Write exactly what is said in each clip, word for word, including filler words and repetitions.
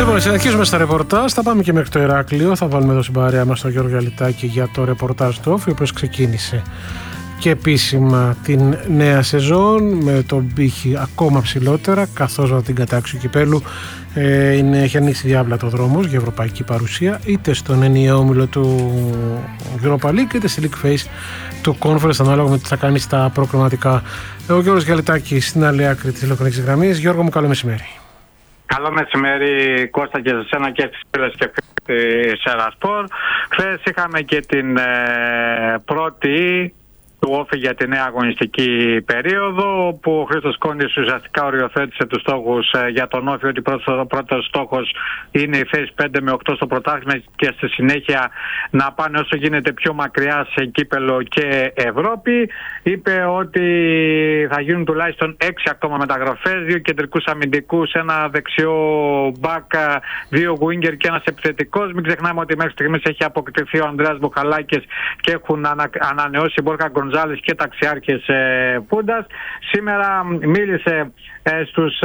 Λοιπόν, συνεχίζουμε στα ρεπορτάζ. Θα πάμε και μέχρι το Ηράκλειο. Θα βάλουμε εδώ στην παρέα μας τον Γιώργο Γαλιτάκη για το ρεπορτάζ του Όφη, ο οποίος ξεκίνησε και επίσημα την νέα σεζόν με τον πύχη ακόμα ψηλότερα, καθώς με την κατάξη του κυπέλου ε, είναι, έχει ανοίξει διάβλα το δρόμος για ευρωπαϊκή παρουσία, είτε στον ενιαίο όμιλο του Europa League είτε στη League Phase του Conference, ανάλογα με τι θα κάνει στα προκριματικά. Ο Γιώργος Γαλιτάκης στην άλλη άκρη της τηλεφωνικής γραμμής. Γιώργο μου, καλό μεσημέρι. Καλό μεσημέρι, Κώστα, και σε εσένα και στις φίλες και φίλες της Ερασπορ. Χθες είχαμε και την ε, πρώτη του Όφη για τη νέα αγωνιστική περίοδο, όπου ο Χρήστος Κόντης ουσιαστικά οριοθέτησε τους στόχους ε, για τον Όφη, ότι πρώτος, ο πρώτος στόχος είναι η θέση πέντε με οκτώ στο πρωτάθλημα και στη συνέχεια να πάνε όσο γίνεται πιο μακριά σε κύπελο και Ευρώπη. Είπε ότι θα γίνουν τουλάχιστον έξι ακόμα μεταγραφές, δύο κεντρικούς αμυντικούς, ένα δεξιό μπακ, δύο winger και ένας επιθετικός. Μην ξεχνάμε ότι μέχρι στιγμής έχει αποκτηθεί ο Ανδρέας Μπουχαλάκης και έχουν ανα, ανανεώσει η Μπόρκα Γκονζάλης και ταξιάρχες ε, Πούντας. Σήμερα μίλησε ε, στους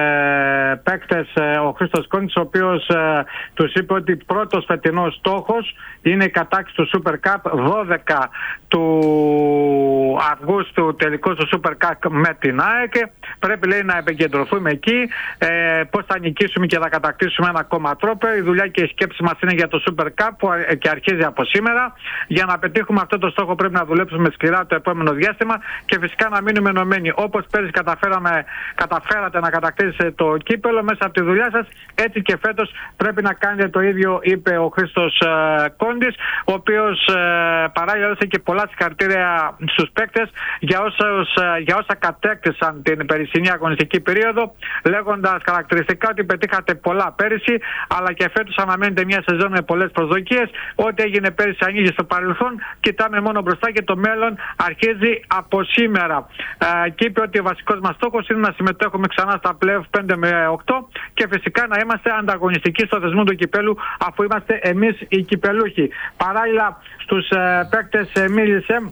ε, παίκτες ε, ο Χρήστος Κόντης, ο οποίος ε, τους είπε ότι πρώτος φετινός στόχος είναι η κατάκτηση του Super Cup, δώδεκα του Αυγούστου τελικός του Super Cup με την ΑΕΚ. Πρέπει, λέει, να επικεντρωθούμε εκεί, ε, πώς θα νικήσουμε και θα κατακτήσουμε ένα ακόμα τρόπο. Η δουλειά και η σκέψη μας είναι για το Super Cup που και αρχίζει από σήμερα. Για να πετύχουμε αυτό το στόχο πρέπει να δουλέψουμε σκληρά το επόμενο διάστημα και φυσικά να μείνουμε ενωμένοι. Όπως πέρυσι καταφέραμε, καταφέρατε να κατακτήσετε το κύπελο μέσα από τη δουλειά σας, έτσι και φέτος πρέπει να κάνετε το ίδιο, είπε ο Χρήστος ε, Κόντης, ο οποίος ε, παράλληλα έδωσε και πολλά συγχαρητήρια στους παίκτες για, ε, για όσα κατέκτησαν την περσινή αγωνιστική περίοδο, λέγοντας χαρακτηριστικά ότι πετύχατε πολλά πέρυσι, αλλά και φέτος αναμένεται μια σεζόν με πολλές προσδοκίες. Ό,τι έγινε πέρυσι ανοίγει στο παρελθόν, κοιτάμε μόνο μπροστά και το μέλλον αρχίζει από σήμερα. Ε, και είπε ότι ο βασικός μας στόχος είναι να συμμετέχουμε ξανά στα πλέον πέντε με οκτώ και φυσικά να είμαστε ανταγωνιστικοί στο θεσμό του κυπέλου, αφού είμαστε εμείς οι κυπελούχοι. Παράλληλα στους ε, παίκτες ε, μίλησε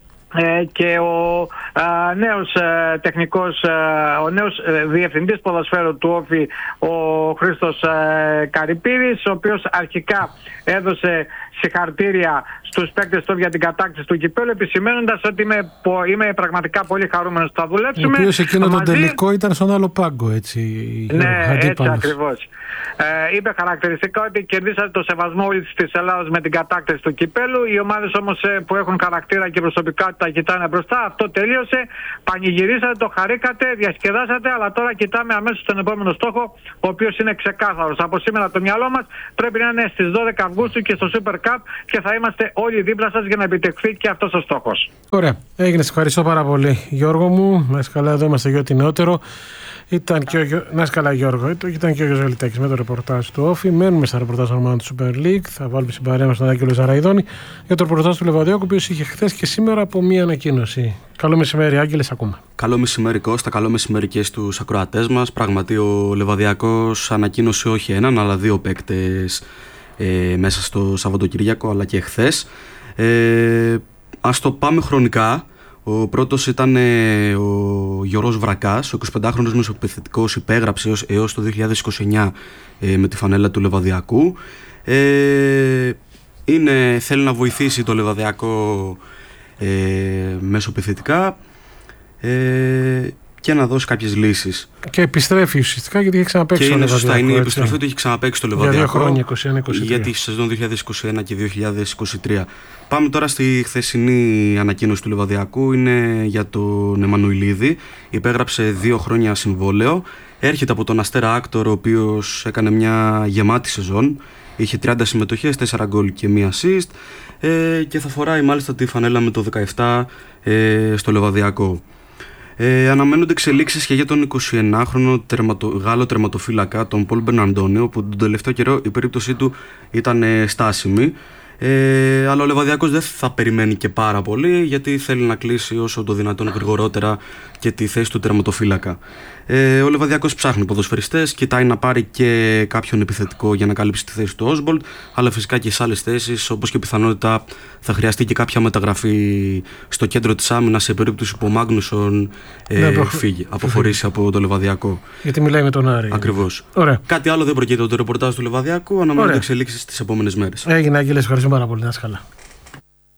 Ε, και ο ε, νέος ε, τεχνικός, ε, ο νέος ε, διευθυντής ποδοσφαίρου του Όφη, ο Χρήστος ε, Καρυπίδης, ο οποίος αρχικά έδωσε συγχαρητήρια στους παίκτες του για την κατάκτηση του κυπέλου, επισημένοντας ότι είμαι, είμαι πραγματικά πολύ χαρούμενος που θα δουλέψουμε. Ο οποίος εκείνο το τελικό ήταν στον άλλο πάγκο, έτσι. Ναι, έτσι ακριβώς. Ε, είπε χαρακτηριστικά ότι κερδίσατε το σεβασμό όλης της Ελλάδας με την κατάκτηση του κυπέλου. Οι ομάδες όμως ε, που έχουν χαρακτήρα και προσωπικότητα κοιτάνε μπροστά. Αυτό τελείωσε. Πανηγυρίσατε, το χαρήκατε, διασκεδάσατε, αλλά τώρα κοιτάμε αμέσως τον επόμενο στόχο, ο οποίος είναι ξεκάθαρος. Από σήμερα το μυαλό μας πρέπει να είναι στις δώδεκα Αυγούστου και στο Super Cup και θα είμαστε όλοι δίπλα σας για να επιτευχθεί και αυτός ο στόχος. Ωραία. Έγινε. Ευχαριστώ πάρα πολύ, Γιώργο μου. Να είσαι καλά, εδώ είμαστε για ό,τι νεότερο. Ήταν και ο... Να είσαι καλά, Γιώργο. Ήταν και ο Γιώργος Γαλιτάκης με το ρεπορτάζ του Όφη. Μένουμε στα ρεπορτάζ των ομάδων του Super League. Θα βάλουμε στην παρέα μας τον Άγγελο Ζαραϊδόνη για το ρεπορτάζ του Λεβαδιακού, ο οποίος είχε χθες και σήμερα από μία ανακοίνωση. Καλό μεσημέρι, Άγγελε, ακούμε. Καλό μεσημέρι, Κώστα. Καλό μεσημέρι και στους ακροατές μας. Πραγματι ο Λεβαδιακός ανακοίνωσε όχι έναν, αλλά δύο παίκτες ε, μέσα στο Σαββατοκύριακο, αλλά και χθες. Ε, ας το πάμε χρονικά. Ο πρώτος ήταν ε, ο Γιώργος Βρακάς, ο εικοσιπεντάχρονος μεσοεπιθετικός, υπέγραψε έως, έως το δύο χιλιάδες είκοσι εννιά ε, με τη φανέλα του Λεβαδιακού. Ε, είναι, θέλει να βοηθήσει το Λεβαδιακό ε, μεσοεπιθετικά ε, και να δώσει κάποιες λύσεις. Και επιστρέφει ουσιαστικά, γιατί έχει ξαναπαίξει και το είναι Λεβαδιακό. Σωστά, είναι η επιστροφή του, έχει ξαναπαίξει το Λεβαδιακό. Για δύο χρόνια, είκοσι ένα είκοσι τρία. Για τη σεζόν δύο χιλιάδες είκοσι ένα και δύο χιλιάδες είκοσι τρία. Πάμε τώρα στη χθεσινή ανακοίνωση του Λεβαδιακού. Είναι για τον Εμμανουηλίδη. Υπέγραψε δύο χρόνια συμβόλαιο. Έρχεται από τον Αστέρα Άκτορ, ο οποίος έκανε μια γεμάτη σεζόν. Είχε τριάντα συμμετοχές, τέσσερα γκολ και μία assist. Ε, και θα φοράει μάλιστα τη φανέλα με το δεκαεπτά ε, στο Λεβαδιακό. Ε, αναμένονται εξελίξεις και για τον εικοσιενάχρονο τερματο, Γάλλο τερματοφύλακα, τον Πολ Μπερναντώνιο, που τον τελευταίο καιρό η περίπτωσή του ήταν ε, στάσιμη. Ε, αλλά ο Λεβαδιακός δεν θα περιμένει και πάρα πολύ, γιατί θέλει να κλείσει όσο το δυνατόν γρηγορότερα και τη θέση του τερματοφύλακα. Ε, ο Λεβαδιακός ψάχνει ποδοσφαιριστές, κοιτάει να πάρει και κάποιον επιθετικό για να καλύψει τη θέση του Όσμπολτ, αλλά φυσικά και σε άλλες θέσεις, όπως και πιθανότητα θα χρειαστεί και κάποια μεταγραφή στο κέντρο της άμυνας σε περίπτωση που ο Μάγνουσον ε, ναι, φύγει, αποχωρήσει από το Λεβαδιακό. Γιατί μιλάει με τον Άρη. Ακριβώς. Ωραία. Κάτι άλλο δεν προκύπτει από το ρεπορτάζ του Λεβαδιακού, αναμένονται εξελίξεις τις επόμενες μέρες. Έγινε, Άγγελε, ευχαριστώ πάρα πολύ. Να είσαι καλά.